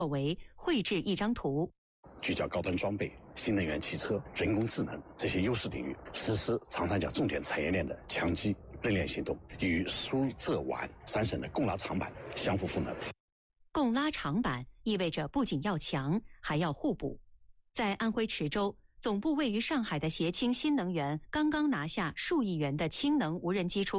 为绘制一张图， 聚焦高端装备、新能源汽车、人工智能这些优势领域，实施长三角重点产业链的强基认链行动，与苏浙皖3省的共拉长板相互赋能。 共拉长板意味着不仅要强，还要互补。在安徽池州，总部位于上海的协氢新能源刚刚拿下数亿元的氢能无人机出